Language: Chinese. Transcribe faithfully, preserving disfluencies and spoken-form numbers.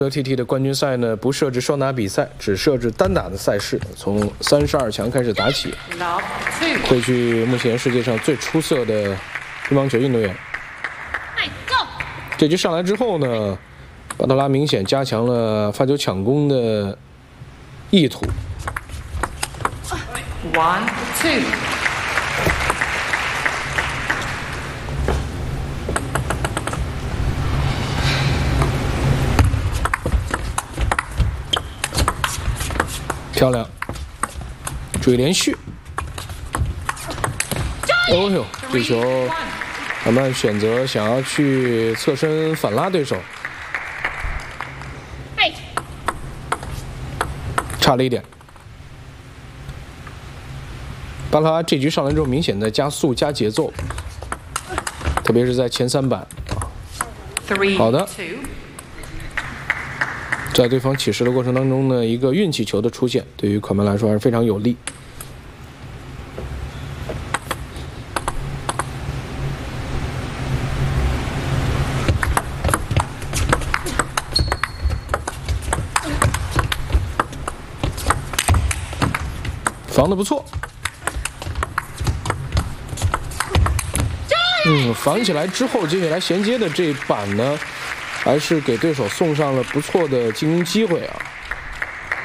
L T T 的冠军赛呢，不设置双打比赛，只设置单打的赛事，从三十二强开始打起。对去目前世界上最出色的乒乓球运动员。这局上来之后呢，巴托拉明显加强了发球抢攻的意图。 One, two. 漂亮，注意连续。哦呦，这球慢慢选择想要去侧身反拉对手，差了一点。巴托拉这局上来之后，明显的加速加节奏，特别是在前三板。好的。在对方起势的过程当中呢，一个运气球的出现，对于款曼来说还是非常有利。防得不错，嗯，防起来之后，接下来衔接的这一板呢，还是给对手送上了不错的进攻机会啊。